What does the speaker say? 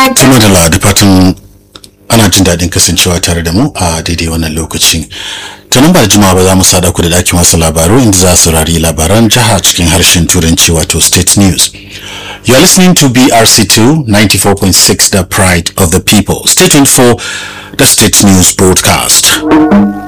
Tuma da fatan ana jin daɗin kasancewa tare da mu a daidai wannan lokacin. Ta nan ba da jimawa ba za mu sada ku da ɗakin wasu labaru inda za su rari labaran jiha cikin harshen turanci wato state news. You are listening to BRC2 94.6, the pride of the people. Stay tuned for the state news broadcast.